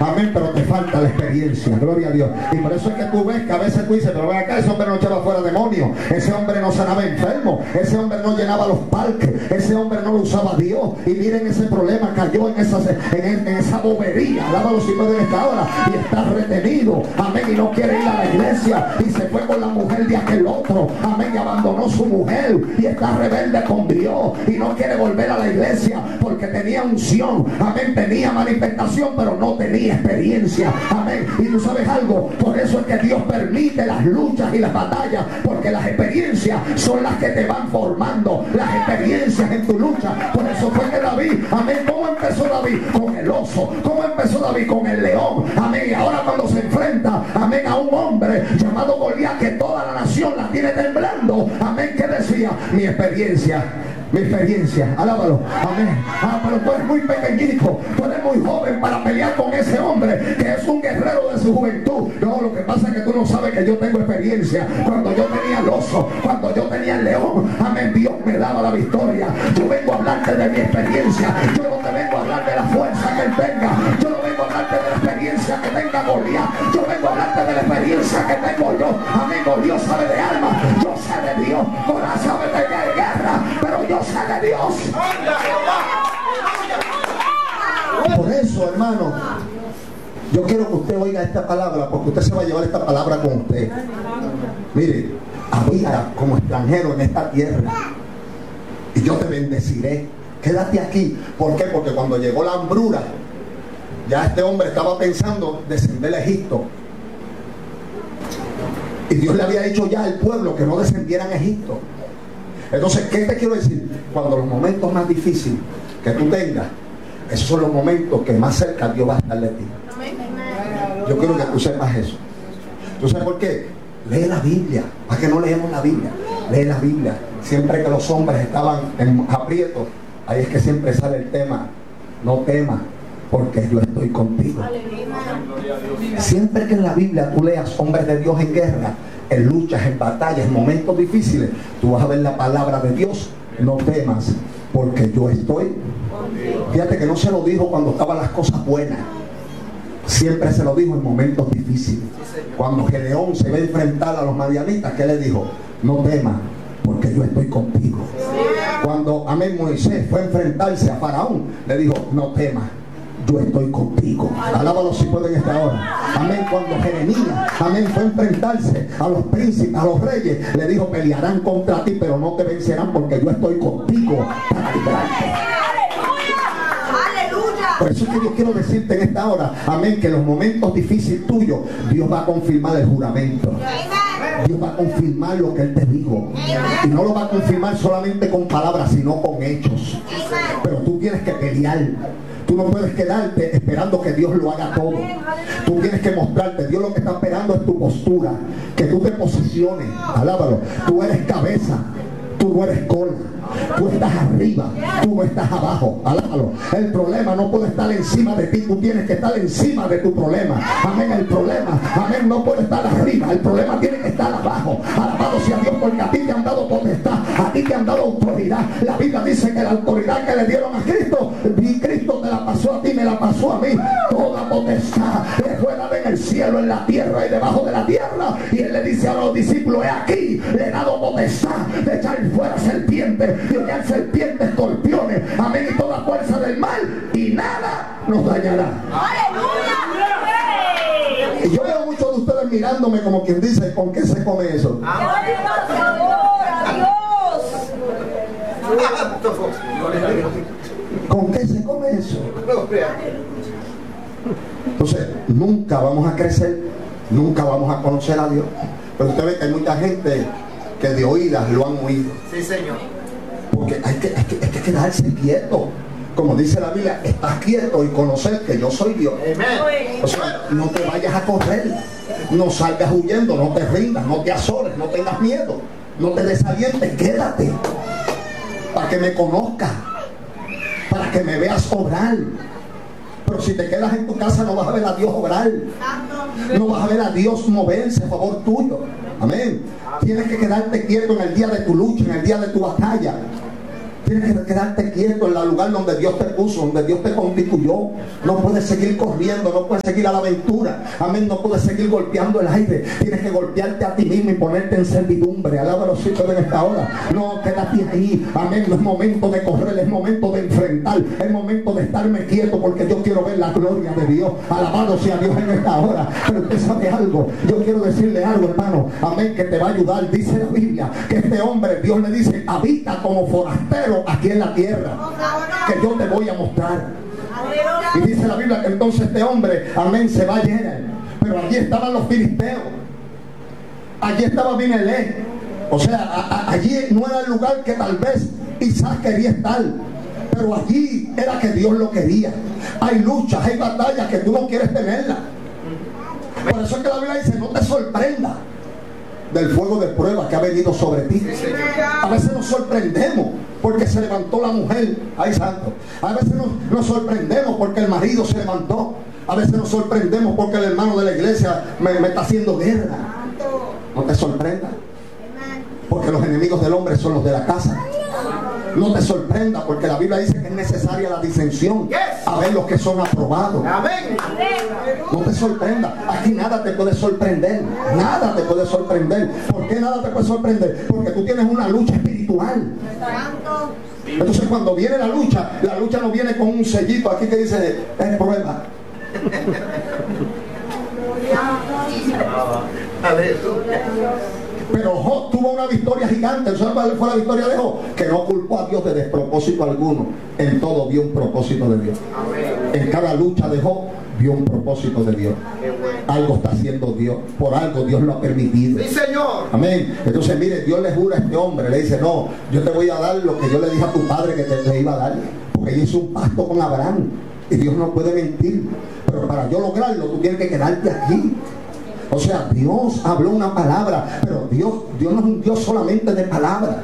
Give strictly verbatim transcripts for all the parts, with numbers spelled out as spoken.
amén, pero te falta la experiencia, gloria a Dios. Y por eso es que tú ves que a veces tú dices, pero ven acá, ese hombre no echaba fuera demonios, ese hombre no sanaba enfermos, ese hombre no llenaba los parques, ese hombre no lo usaba Dios. Y miren, ese problema cayó en esa, en, en esa bobería, alábalo si pueden esta hora, y está retenido, amén, y no quiere ir a la iglesia, y se fue con la mujer de aquel otro, amén, y abandonó su mujer, y está rebelde con Dios, y no quiere volver a la iglesia, porque tenía unción, amén, tenía manifestación, pero no tenía experiencia, amén. Y tú sabes algo, por eso es que Dios permite las luchas y las batallas, porque las experiencias son las que te van formando, las experiencias en tu lucha. Por eso fue que David, amén, ¿cómo empezó David? Con el oso. ¿Cómo empezó David? Con el león, amén. Y ahora cuando se enfrenta, amén, a un hombre llamado Goliat, que toda la nación la tiene temblando, amén, ¿qué decía? Mi experiencia, mi experiencia, alábalo, amén. Ah, pero tú eres muy pequeñito, tú eres muy joven para pelear con ese hombre que es un guerrero de su juventud. No, lo que pasa es que tú no sabes que yo tengo experiencia. Cuando yo tenía el oso, cuando yo tenía el león, amén, Dios me daba la victoria. Yo vengo a hablarte de mi experiencia. Yo no te vengo a hablar de la fuerza que él tenga. Yo no vengo a hablarte de la experiencia que tenga Goliat. Yo vengo a hablarte de la experiencia que tengo yo. Amigo, Dios sabe de alma, yo sé de Dios. Goliat sabe de guerra, pero yo sé de Dios. Por eso, hermano, yo quiero que usted oiga esta palabra, porque usted se va a llevar esta palabra con usted. Mire, habita como extranjero en esta tierra y yo te bendeciré. Quédate aquí. ¿Por qué? Porque cuando llegó la hambruna, ya este hombre estaba pensando descender a Egipto. Y Dios le había dicho ya al pueblo que no descendieran a Egipto. Entonces, ¿qué te quiero decir? Cuando los momentos más difíciles que tú tengas, esos son los momentos que más cerca Dios va a estar de ti. Yo quiero que tú sepas eso. ¿Tú sabes por qué? Lee la Biblia. ¿Para qué no leemos la Biblia? Lee la Biblia. Siempre que los hombres estaban en aprietos, ahí es que siempre sale el tema: no temas, porque yo estoy contigo. Siempre que en la Biblia tú leas hombres de Dios en guerra, en luchas, en batallas, en momentos difíciles, tú vas a ver la palabra de Dios: no temas, porque yo estoy. Fíjate que no se lo dijo cuando estaban las cosas buenas, siempre se lo dijo en momentos difíciles. Cuando Gedeón se va a enfrentar a los madianitas, ¿qué le dijo? No temas, porque yo estoy contigo. Cuando, amén, Moisés fue a enfrentarse a Faraón, le dijo: no temas, yo estoy contigo. Alábalo si pueden esta hora. Amén. Cuando Jeremías, amén, fue a enfrentarse a los príncipes, a los reyes, le dijo: pelearán contra ti, pero no te vencerán, porque yo estoy contigo para librarte. Por eso es que yo quiero decirte en esta hora, amén, que en los momentos difíciles tuyos, Dios va a confirmar el juramento. Dios va a confirmar lo que Él te dijo. Y no lo va a confirmar solamente con palabras, sino con hechos. Pero tú tienes que pelear. Tú no puedes quedarte esperando que Dios lo haga todo. Tú tienes que mostrarte. Dios lo que está esperando es tu postura, que tú te posiciones. Alábalo. Tú eres cabeza, tú no eres cola. Tú estás arriba, tú no estás abajo. Alábalo. El problema no puede estar encima de ti, tú tienes que estar encima de tu problema. Amén. El problema, amén, no puede estar arriba, el problema tiene que estar abajo. Alabado sea Dios, porque a ti te han dado potestad, a ti te han dado autoridad. La Biblia dice que la autoridad que le dieron a Cristo, y Cristo te la pasó a ti, me la pasó a mí. Toda potestad le fue dada en el cielo, en la tierra y debajo de la tierra. Y Él le dice a los discípulos: he aquí, le he dado potestad de echar fuera serpientes, y hollar serpientes, escorpiones, amén, y toda fuerza del mal, y nada nos dañará. ¡Aleluya! Y yo veo muchos de ustedes mirándome como quien dice: ¿con qué se come eso? ¿Con qué se come eso? Entonces, nunca vamos a crecer, nunca vamos a conocer a Dios. Pero usted ve que hay mucha gente que de oídas lo han oído. Sí, Señor. Porque hay que, hay que, hay que quedarse quieto. Como dice la Biblia: estás quieto y conocer que yo soy Dios. Amén. O sea, no te vayas a correr, no salgas huyendo, no te rindas, no te azores, no tengas miedo, no te desalientes, quédate para que me conozcas, para que me veas obrar. Pero si te quedas en tu casa, no vas a ver a Dios obrar, no vas a ver a Dios moverse a favor tuyo. Amén. Tienes que quedarte quieto en el día de tu lucha, en el día de tu batalla. Tienes que quedarte quieto en el lugar donde Dios te puso, donde Dios te constituyó. No puedes seguir corriendo, no puedes seguir a la aventura. Amén, no puedes seguir golpeando el aire. Tienes que golpearte a ti mismo y ponerte en servidumbre. Alaba a los hijos en esta hora. No, quédate ahí. Amén, no es momento de correr, es momento de enfrentar. Es momento de estarme quieto porque yo quiero ver la gloria de Dios. Alabado sea Dios en esta hora. Pero usted sabe algo, yo quiero decirle algo, hermano. Amén, que te va a ayudar. Dice la Biblia que este hombre, Dios le dice, habita como forastero aquí en la tierra, que yo te voy a mostrar. Y dice la Biblia que entonces este hombre, amén, se va a llenar. Pero allí estaban los filisteos, allí estaba Abimelech. O sea, a, a, allí no era el lugar que tal vez Isaac quería estar, pero allí era que Dios lo quería. Hay luchas, hay batallas que tú no quieres tenerlas. Por eso es que la Biblia dice, no te sorprenda del fuego de prueba que ha venido sobre ti. A veces nos sorprendemos porque se levantó la mujer, ay santo. A veces nos, nos sorprendemos porque el marido se levantó. A veces nos sorprendemos porque el hermano de la iglesia me, me está haciendo guerra. No te sorprenda, porque los enemigos del hombre son los de la casa. No te sorprenda porque la Biblia dice que es necesaria la disensión a ver los que son aprobados. No te sorprenda. Aquí nada te puede sorprender. Nada te puede sorprender. ¿Por qué nada te puede sorprender? Porque tú tienes una lucha espiritual. Entonces cuando viene la lucha, la lucha no viene con un sellito aquí que dice es prueba. Pero Job tuvo una victoria gigante. ¿Sabes cuál fue la victoria de Job? Que no culpó a Dios de despropósito alguno. En todo vio un propósito de Dios. En cada lucha de Job vio un propósito de Dios. Algo está haciendo Dios. Por algo Dios lo ha permitido. Sí, Señor. Amén. Entonces mire, Dios le jura a este hombre. Le dice, no, yo te voy a dar lo que yo le dije a tu padre que te, te iba a dar. Porque él hizo un pacto con Abraham. Y Dios no puede mentir. Pero para yo lograrlo, tú tienes que quedarte aquí. O sea, Dios habló una palabra, pero Dios, Dios no es un Dios solamente de palabras.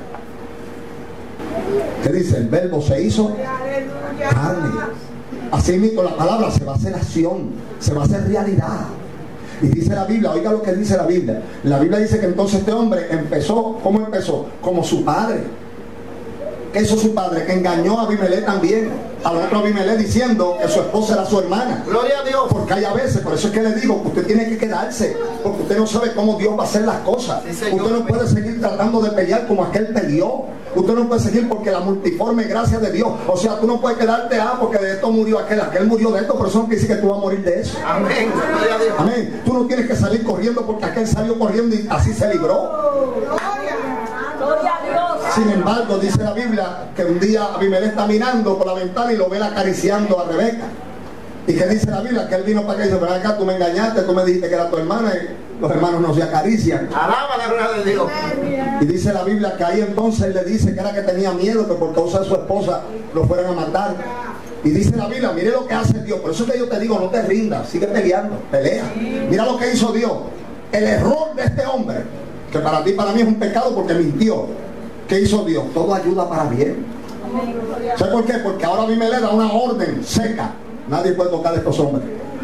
¿Qué dice? El verbo se hizo carne. Así mismo la palabra se va a hacer acción, se va a hacer realidad. Y dice la Biblia, oiga lo que dice la Biblia. La Biblia dice que entonces este hombre empezó, ¿cómo empezó? Como su padre. ¿Qué hizo su padre? Que engañó a Abimelech también, al otro Abimelech, diciendo que su esposa era su hermana. Gloria a Dios. Porque hay a veces, por eso es que le digo que usted tiene que quedarse, porque usted no sabe cómo Dios va a hacer las cosas. Sí, usted no puede seguir tratando de pelear como aquel peleó. Usted no puede seguir porque la multiforme gracia de Dios. O sea, tú no puedes quedarte, ah, porque de esto murió aquel, aquel murió de esto, pero eso no quiere decir que tú vas a morir de eso. Amén. Gloria a Dios. Amén. Tú no tienes que salir corriendo porque aquel salió corriendo y así se libró. Gloria a Dios. Sin embargo, dice la Biblia que un día Abimelech está mirando por la ventana y lo ve acariciando a Rebeca. ¿Y qué dice la Biblia? Que él vino para acá y dice, pero acá tú me engañaste, tú me dijiste que era tu hermana y los hermanos no se acarician. Alaba la gloria de Dios. Y dice la Biblia que ahí entonces él le dice que era que tenía miedo que por causa de su esposa lo fueran a matar. Y dice la Biblia, mire lo que hace Dios. Por eso es que yo te digo, no te rindas, sigue peleando, pelea. Mira lo que hizo Dios. El error de este hombre, que para ti, para mí es un pecado porque mintió. ¿Qué hizo Dios? Todo ayuda para bien. ¿Sabes por qué? Porque ahora a mí me le da una orden seca. Nadie puede tocar a estos hombres.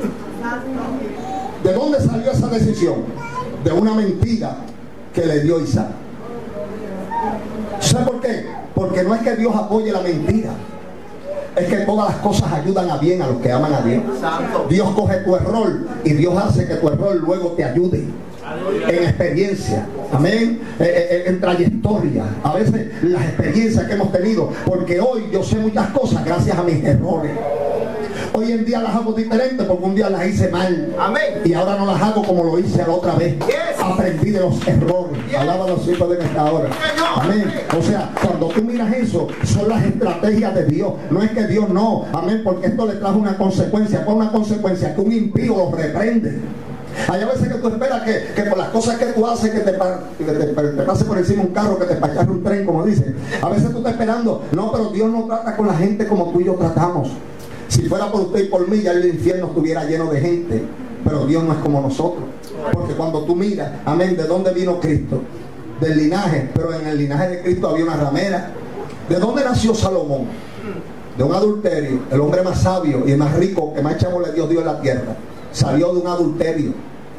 ¿De dónde salió esa decisión? De una mentira que le dio Isaac. ¿Sabes por qué? Porque no es que Dios apoye la mentira. Es que todas las cosas ayudan a bien a los que aman a Dios. Dios coge tu error y Dios hace que tu error luego te ayude. En experiencia, amén, eh, eh, en trayectoria, a veces las experiencias que hemos tenido, porque hoy yo sé muchas cosas gracias a mis errores. Hoy en día las hago diferentes porque un día las hice mal. Amén. Y ahora no las hago como lo hice la otra vez. Yes. Aprendí de los errores. Yes. Alaba a los hijos de esta hora. Amén. O sea, cuando tú miras eso, son las estrategias de Dios. No es que Dios no. Amén. Porque esto le trajo una consecuencia. ¿Cuál una consecuencia? Que un impío lo reprende. Hay a veces que tú esperas que, que por las cosas que tú haces, que te, que te, te pase por encima un carro, que te pacharre un tren, como dicen. A veces tú estás esperando. No, pero Dios no trata con la gente como tú y yo tratamos. Si fuera por usted y por mí, ya el infierno estuviera lleno de gente. Pero Dios no es como nosotros. Porque cuando tú miras, amén, ¿de dónde vino Cristo? Del linaje. Pero en el linaje de Cristo había una ramera. ¿De dónde nació Salomón? De un adulterio. El hombre más sabio y el más rico que más chavo le dio Dios en la tierra. Salió de un adulterio.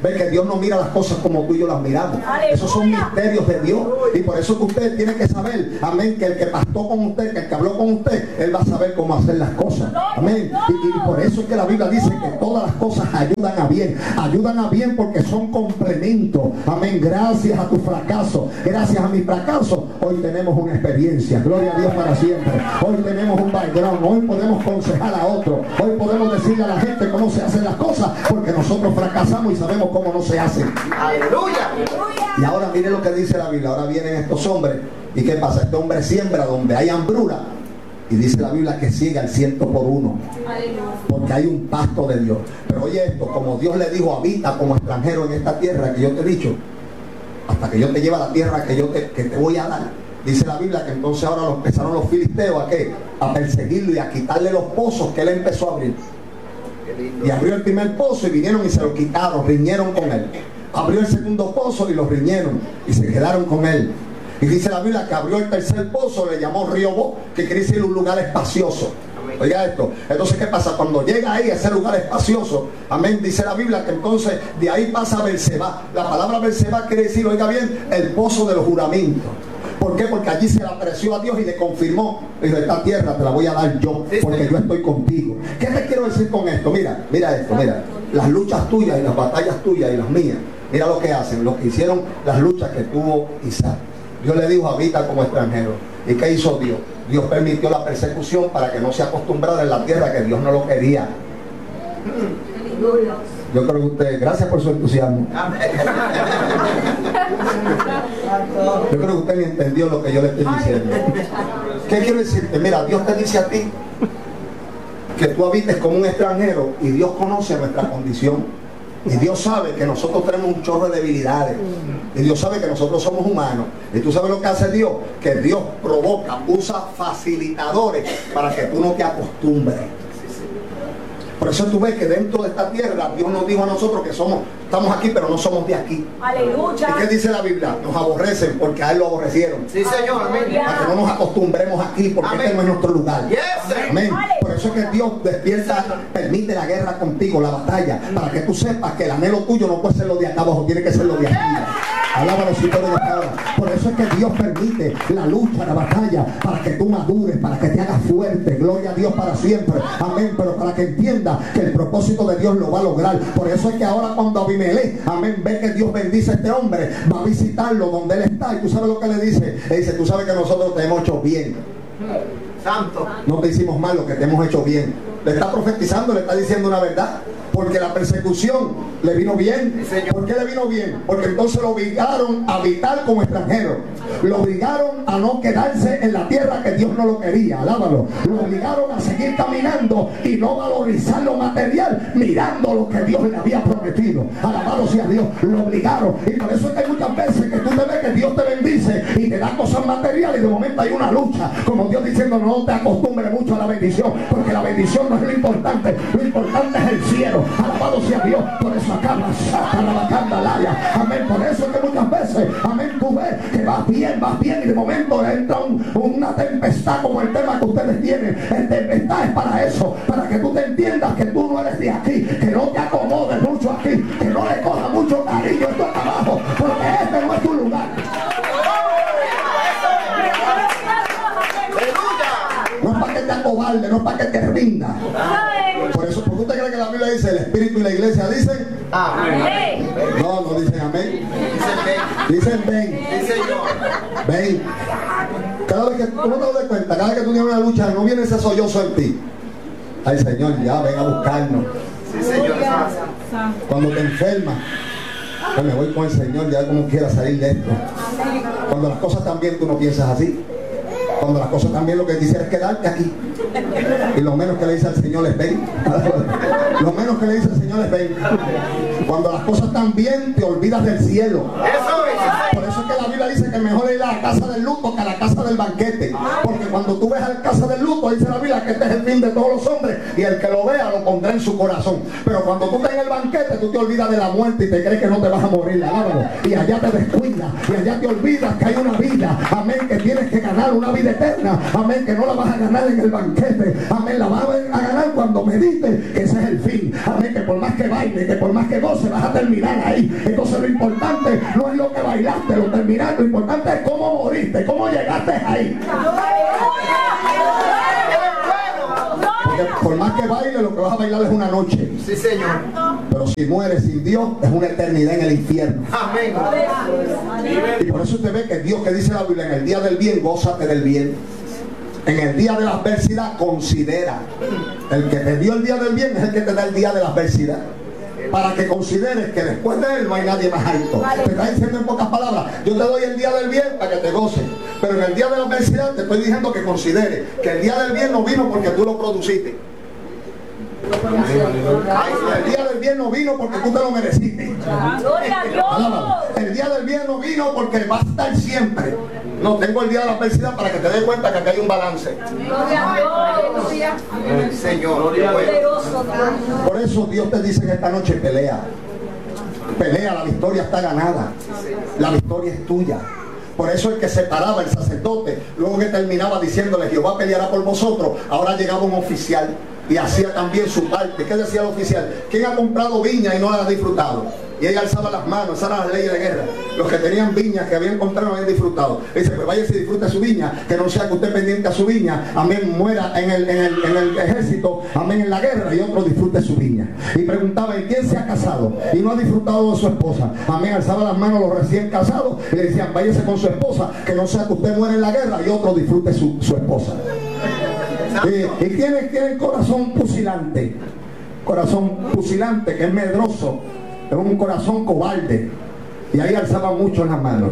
Ve que Dios no mira las cosas como tú y yo las miramos. Esos son misterios de Dios. Y por eso que usted tiene que saber, amén, que el que pastó con usted, que el que habló con usted, él va a saber cómo hacer las cosas. Amén. Y, y por eso es que la Biblia dice que todas las cosas ayudan a bien. Ayudan a bien porque son complementos. Amén. Gracias a tu fracaso, gracias a mi fracaso, hoy tenemos una experiencia. Gloria a Dios para siempre. Hoy tenemos un background. Hoy podemos aconsejar a otro. Hoy podemos decirle a la gente cómo se hacen las cosas, porque nosotros fracasamos y sabemos cómo no se hacen. Aleluya. Y ahora mire lo que dice la Biblia. Ahora vienen estos hombres. ¿Y qué pasa? Este hombre siembra donde hay hambruna. Y dice la Biblia que sigue al ciento por uno. Porque hay un pacto de Dios. Pero oye esto, como Dios le dijo, habita como extranjero en esta tierra que yo te he dicho, hasta que yo te lleve a la tierra que yo te, que te voy a dar. Dice la Biblia que entonces ahora los, empezaron los filisteos a qué? A perseguirlo y a quitarle los pozos que él empezó a abrir. Y abrió el primer pozo y vinieron y se lo quitaron, riñeron con él. Abrió el segundo pozo y los riñeron y se quedaron con él. Y dice la Biblia que abrió el tercer pozo, le llamó Río Bo, que quiere decir un lugar espacioso. Oiga esto, entonces ¿qué pasa? Cuando llega ahí a ese lugar espacioso, amén, dice la Biblia que entonces de ahí pasa Berseba. La palabra Berseba quiere decir, oiga bien, el pozo de los juramentos. ¿Por qué? Porque allí se le apreció a Dios y le confirmó. Dijo, esta tierra te la voy a dar yo, porque yo estoy contigo. ¿Qué te quiero decir con esto? Mira, mira esto, mira. Las luchas tuyas y las batallas tuyas y las mías, mira lo que hacen, lo que hicieron las luchas que tuvo Isaac. Dios le dijo, habita como extranjero. ¿Y qué hizo Dios? Dios permitió la persecución para que no se acostumbrara en la tierra, que Dios no lo quería. Yo creo que usted, gracias por su entusiasmo. Yo creo que usted ni entendió lo que yo le estoy diciendo. ¿Qué quiero decirte? Mira, Dios te dice a ti que tú habites como un extranjero y Dios conoce nuestra condición. Y Dios sabe que nosotros tenemos un chorro de debilidades. Y Dios sabe que nosotros somos humanos. Y tú sabes lo que hace Dios. Que Dios provoca, usa facilitadores para que tú no te acostumbres. Por eso tú ves que dentro de esta tierra Dios nos dijo a nosotros que somos, estamos aquí pero no somos de aquí. Aleluya. ¿Y qué dice la Biblia? Nos aborrecen porque a Él lo aborrecieron. Sí, Señor, amén. Para que no nos acostumbremos aquí, porque amén. Este no es nuestro lugar. Yes, amén. Por eso es que Dios despierta, permite la guerra contigo, la batalla, para que tú sepas que el anhelo tuyo no puede ser lo de acá abajo, tiene que ser lo de aquí. Alábalo si puede ahora. Por eso es que Dios permite la lucha, la batalla, para que tú madures, para que te hagas fuerte. Gloria a Dios para siempre. Amén. Pero para que entiendas que el propósito de Dios lo va a lograr. Por eso es que ahora cuando Abimelech, amén, ve que Dios bendice a este hombre, va a visitarlo donde él está. Y tú sabes lo que le dice. Le dice, tú sabes que nosotros te hemos hecho bien. Santo. No te hicimos mal, lo que te hemos hecho bien. Le está profetizando, le está diciendo una verdad. Porque la persecución le vino bien. Sí, ¿Por qué le vino bien? Porque entonces lo obligaron a habitar como extranjero. Lo obligaron a no quedarse en la tierra que Dios no lo quería. Alábalo. Lo obligaron a seguir caminando y no valorizar lo material, mirando lo que Dios le había prometido. Alabado sea Dios. Lo obligaron. Y por eso es que hay muchas veces que tú te ves que Dios te bendice y te da cosas materiales y de momento hay una lucha. Como Dios diciendo, no te acostumbres mucho a la bendición, porque la bendición no es lo importante. Lo importante es el cielo. Alabado sea Dios. Por eso acá saca la bacanda laya. Amén. Por eso es que muchas veces, amén, tú ves que vas bien, vas bien y de momento entra un, una tempestad como el tema que ustedes tienen. El tempestad es para eso, para que tú te entiendas que tú no eres de aquí, que no te acomodes mucho aquí, que no le cojas mucho cariño esto acá abajo, porque este no es tu lugar. No es para que te acobarde, no es para que te rinda. Por eso, ¿por qué usted cree que la Biblia dice, el Espíritu y la Iglesia dicen? Amén. No, no dicen amén. Dicen ven. Dicen ven. Sí, Señor. Ven. Cada vez que tú no te das cuenta, cada vez que tú tienes una lucha, no viene ese sollozo en ti. Ay, Señor, ya, ven a buscarnos. Sí, Señor. Cuando te enfermas, pues me voy con el Señor, ya como quiera salir de esto. Cuando las cosas están bien, tú no piensas así. Cuando las cosas están bien, lo que quisieras es quedarte aquí. Y lo menos que le dice al Señor es ven. Lo menos que le dice al Señor es ven. Cuando las cosas están bien, te olvidas del cielo. Eso es. Por eso es que la Biblia dice que mejor ir a la casa del luto que a la casa del banquete. Porque cuando tú ves a la casa del luto, dice la Biblia que este es el fin de todos los hombres, y el que lo vea lo pondrá en su corazón. Pero cuando tú estás en el banquete, tú te olvidas de la muerte y te crees que no te vas a morir. Alábalo. Y allá te descuidas, y allá te olvidas que hay una vida, amén, que tienes que ganar, una vida eterna, amén, que no la vas a ganar en el banquete, amén, la vas a ganar cuando medites que ese es el fin, amén, que por más que baile, que por más que goce, vas a terminar ahí. Entonces lo importante no es lo que bailaste, lo terminaste, lo importante es cómo moriste, cómo llegaste ahí. Porque por más que baile, lo que vas a bailar es una noche. Sí, Señor. Pero si mueres sin Dios, es una eternidad en el infierno. Amén. Y por eso usted ve que Dios, que dice la Biblia, en el día del bien, gózate del bien. En el día de la adversidad, considera. El que te dio el día del bien es el que te da el día de la adversidad. Para que consideres que después de él no hay nadie más alto. Te está diciendo en pocas palabras, yo te doy el día del bien para que te goces, pero en el día de la adversidad te estoy diciendo que consideres que el día del bien no vino porque tú lo produciste. El día del bien no vino porque tú te lo mereciste. Alábalo. El día del bien no vino porque va a estar siempre. No, tengo el día de la adversidad para que te des cuenta que aquí hay un balance. Señor. Por eso Dios te dice en esta noche, pelea. Pelea, la victoria está ganada. La victoria es tuya. Por eso el que se paraba, el sacerdote, luego que terminaba diciéndole, Jehová peleará por vosotros, ahora llegaba un oficial y hacía también su parte. ¿Qué decía el oficial? ¿Quién ha comprado viña y no la ha disfrutado? Y ella alzaba las manos, esas eran las leyes de guerra. Los que tenían viñas, que habían comprado, no habían disfrutado. Y dice, pues váyase y disfrute su viña, que no sea que usted pendiente a su viña, amén, muera en el, en el, en el ejército, amén, en la guerra, y otro disfrute su viña. Y preguntaba, ¿y quién se ha casado y no ha disfrutado de su esposa? Amén, alzaba las manos los recién casados y le decían, váyase con su esposa, que no sea que usted muera en la guerra y otro disfrute su, su esposa. Y, y tiene, tiene corazón pusilante, corazón pusilante, que es medroso, es un corazón cobarde, y ahí alzaba mucho en las manos.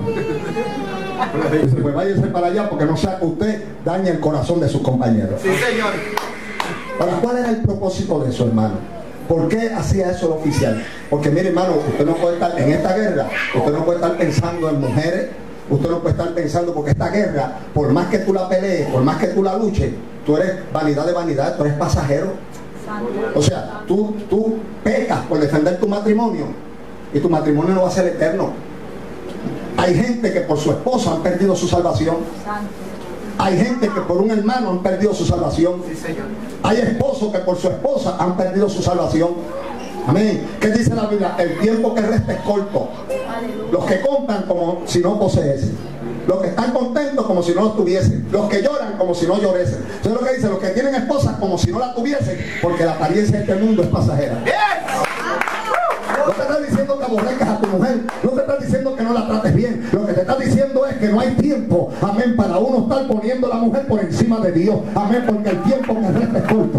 Dice, pues váyase para allá porque no sea que usted dañe el corazón de sus compañeros. Sí, Señor. Ahora, ¿cuál era el propósito de eso, hermano? ¿Por qué hacía eso el oficial? Porque mire, hermano, usted no puede estar en esta guerra, usted no puede estar pensando en mujeres, usted no puede estar pensando, porque esta guerra, por más que tú la pelees, por más que tú la luches, tú eres vanidad de vanidad, tú eres pasajero. O sea, tú, tú pecas por defender tu matrimonio y tu matrimonio no va a ser eterno. Hay gente que por su esposa han perdido su salvación. Hay gente que por un hermano han perdido su salvación. Hay esposos que por su esposa han perdido su salvación. Amén. ¿Qué dice la Biblia? El tiempo que resta es corto. Los que compran como si no poseen. Los que están contentos como si no lo tuviesen. Los que lloran como si no lloresen. Eso es lo que dice, los que tienen esposas como si no la tuviesen, porque la apariencia de este mundo es pasajera. No te estás diciendo que aborrezcas a tu mujer, no te estás diciendo que no la trates bien. Lo que te estás diciendo es que no hay tiempo, amén, para uno estar poniendo a la mujer por encima de Dios. Amén, porque el tiempo que resta es corto.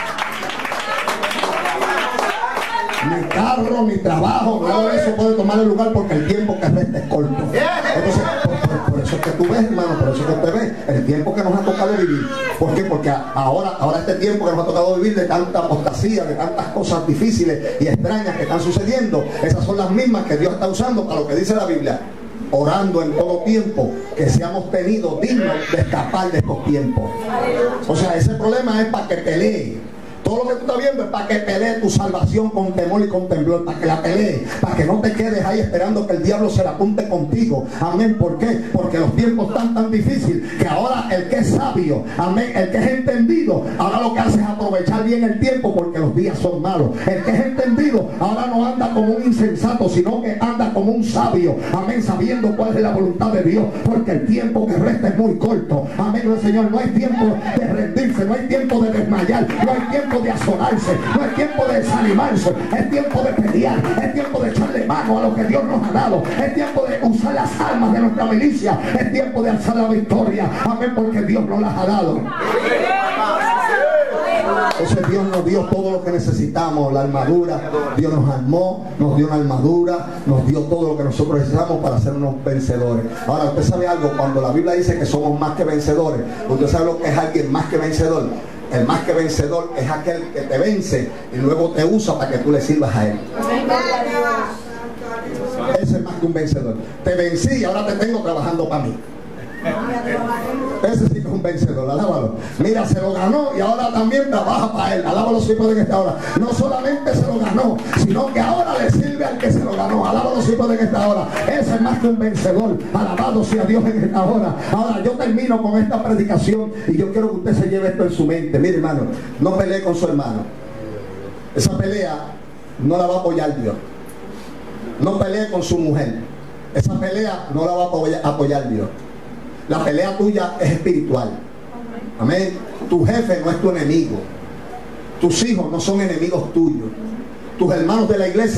Mi carro, mi trabajo, nada de eso puede tomar el lugar porque el tiempo que resta es corto. Entonces, por, por, por eso es que tú ves, hermano, por eso es que usted ve el tiempo que nos ha tocado vivir. ¿Por qué? Porque ahora, ahora este tiempo que nos ha tocado vivir, de tanta apostasía, de tantas cosas difíciles y extrañas que están sucediendo, esas son las mismas que Dios está usando para lo que dice la Biblia. Orando en todo tiempo que seamos tenidos dignos de escapar de estos tiempos. O sea, ese problema es para que pelee. Todo lo que tú estás viendo es para que pelee tu salvación con temor y con temblor, para que la pelee, para que no te quedes ahí esperando que el diablo se la apunte contigo. Amén. ¿Por qué? Porque los tiempos están tan difíciles que ahora el que es sabio, amén, el que es entendido, ahora lo que hace es aprovechar bien el tiempo porque los días son malos. El que es entendido ahora no anda como un insensato, sino que anda como un sabio, amén, sabiendo cuál es la voluntad de Dios, porque el tiempo que resta es muy corto. Amén, el Señor, no hay tiempo de rendirse, no hay tiempo de desmayar, no hay tiempo de asolarse, no es tiempo de desanimarse, es tiempo de pelear, es tiempo de echarle mano a lo que Dios nos ha dado, es tiempo de usar las armas de nuestra milicia, es tiempo de alzar la victoria, amén, porque Dios nos las ha dado. Entonces Dios nos dio todo lo que necesitamos, la armadura, Dios nos armó, nos dio una armadura, nos dio todo lo que nosotros necesitamos para ser unos vencedores. Ahora, usted sabe algo, cuando la Biblia dice que somos más que vencedores, usted sabe lo que es alguien más que vencedor. El más que vencedor es aquel que te vence y luego te usa para que tú le sirvas a él. Ese es más que un vencedor. Te vencí y ahora te tengo trabajando para mí. Ese sí que es un vencedor, alábalo. Mira, se lo ganó y ahora también trabaja para él. Alábalo si puede en esta hora. No solamente se lo ganó, sino que ahora le sirve al que se lo ganó. Alábalo si puede en esta hora. Ese es más que un vencedor. Alabado sea Dios en esta hora. Ahora yo termino con esta predicación y yo quiero que usted se lleve esto en su mente. Mire, hermano, no pelee con su hermano. Esa pelea no la va a apoyar Dios. No pelee con su mujer. Esa pelea no la va a apoyar, apoyar Dios. La pelea tuya es espiritual. Amén. Tu jefe no es tu enemigo. Tus hijos no son enemigos tuyos. Tus hermanos de la iglesia